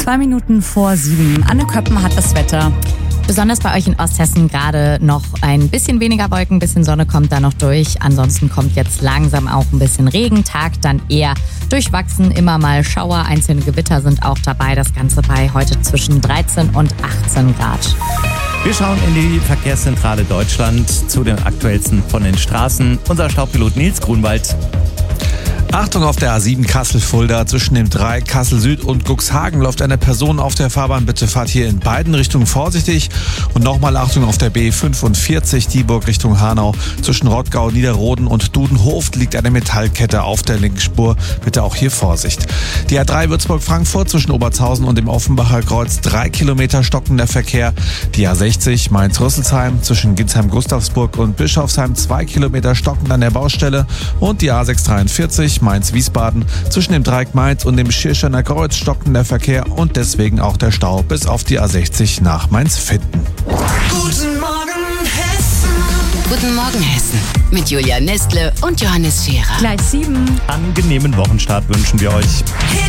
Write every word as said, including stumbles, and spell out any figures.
Zwei Minuten vor sieben. Anne Köppen hat das Wetter. Besonders bei euch in Osthessen gerade noch ein bisschen weniger Wolken, ein bisschen Sonne kommt da noch durch. Ansonsten kommt jetzt langsam auch ein bisschen Regen. Tag dann eher durchwachsen, immer mal Schauer. Einzelne Gewitter sind auch dabei. Das Ganze bei heute zwischen dreizehn und achtzehn Grad. Wir schauen in die Verkehrszentrale Deutschland zu den aktuellsten von den Straßen. Unser Staubpilot Nils Grunwald. Achtung auf der A sieben Kassel-Fulda. Zwischen dem Dreieck Kassel-Süd und Cuxhagen läuft eine Person auf der Fahrbahn. Bitte fahrt hier in beiden Richtungen vorsichtig. Und nochmal Achtung auf der B fünfundvierzig Dieburg Richtung Hanau. Zwischen Rottgau, Niederroden und Dudenhof liegt eine Metallkette auf der linken Spur. Bitte auch hier Vorsicht. Die A drei Würzburg-Frankfurt zwischen Obertshausen und dem Offenbacher Kreuz. Drei Kilometer stockender Verkehr. Die A sechzig Mainz-Rüsselsheim zwischen Ginsheim-Gustavsburg und Bischofsheim. Zwei Kilometer stockend an der Baustelle. Und die A sechshundertdreiundvierzig Mainz-Wiesbaden zwischen dem Dreieck Mainz und dem Schirrschener Kreuz stockender Verkehr und deswegen auch der Stau bis auf die A sechzig nach Mainz-Fitten. Guten Morgen Hessen. Guten Morgen Hessen mit Julia Nestle und Johannes Scherer. Gleich sieben. Angenehmen Wochenstart wünschen wir euch.